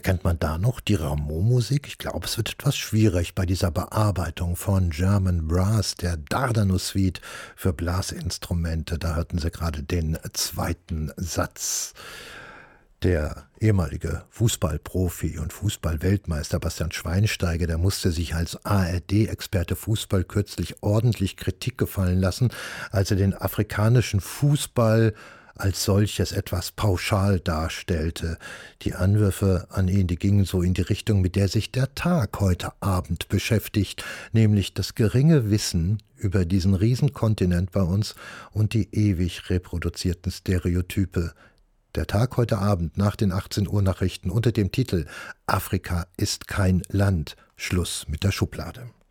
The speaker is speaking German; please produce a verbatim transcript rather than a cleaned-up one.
Erkennt man da noch die Rameau-Musik? Ich glaube, es wird etwas schwierig bei dieser Bearbeitung von German Brass, der Dardano-Suite für Blasinstrumente. Da hörten Sie gerade den zweiten Satz. Der ehemalige Fußballprofi und Fußballweltmeister Bastian Schweinsteiger, der musste sich als A R D-Experte Fußball kürzlich ordentlich Kritik gefallen lassen, als er den afrikanischen Fußball als solches etwas pauschal darstellte. Die Anwürfe an ihn, die gingen so in die Richtung, mit der sich der Tag heute Abend beschäftigt, nämlich das geringe Wissen über diesen Riesenkontinent bei uns und die ewig reproduzierten Stereotype. Der Tag heute Abend nach den achtzehn Uhr Nachrichten unter dem Titel »Afrika ist kein Land«. Schluss mit der Schublade.